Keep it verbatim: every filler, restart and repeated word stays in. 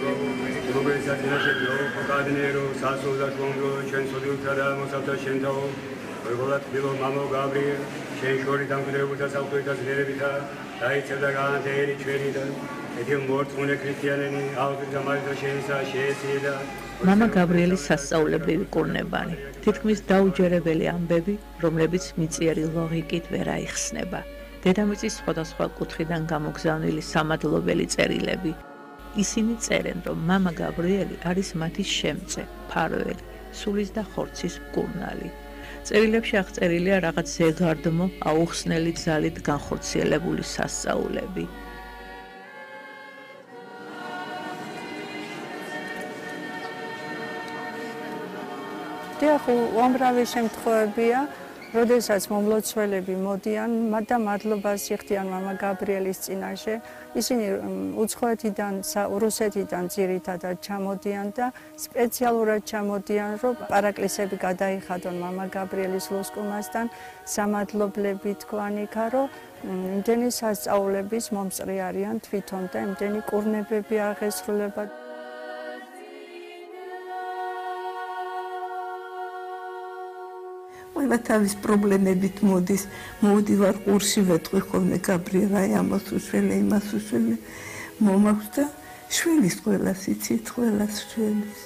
როგორიც აწინაშებიო პოკადნიერო სასულდა შუამდრო ჩვენ სოდილთა და მოსავთა შენთაო როგორად ფილო მამო გაბრიელ შენ შორი დამკვიდრებულთა საფრთხეთა ძლიერებითა დაიცავდა განათელი ჩვენი და ეთილ მორწმუნე ქრისტიანენი აუზრდა მართა შენსა შეესიედა მამა გაბრიელის სასწაულებრივი კურნებანი თითქმის დაუჯერებელი ამბები რომლებიც მიწიერი ლოგიკით ვერ აიხსნება დედამიწის სხვადასხვა კუთხიდან გამოგზავნილი სამადლობელი წერილები ისინი წერენ რომ მამა გაბრიელი არის მათი შემწე ფარველი სულის და ხორცის მკურნალი წერილებში აღწერილია რაღაც ზეგარდმო აუხსნელი ძალით განხორციელებული სასწაულები დიახ, უამრავი შემთხვევებია, როდესაც მომლოცველები მოდიან და მადლობას იხდიან მამა გაბრიელის წინაშე, ისინი უცხოეთიდან, რუსეთიდან ძირითადად ჩამოდიან და სპეციალურად ჩამოდიან, რომ პარაკლისები გადაიხადონ მამა გაბრიელის ლოსკუმასთან, სამადლობლები თქვან იქა, რომ იმდენი სასწაულების მომწყრი არიან თვითონ და იმდენი კურნებები აღესრულება. ყველა თავის პრობლემებით მოდის, მოვდივარ ყურში ვეტყვი ხოლმე გაბრიელ, აი ამას უშველე, იმას უშველე, მომაქვს და შველის ყველას იცით, ყველას შველის.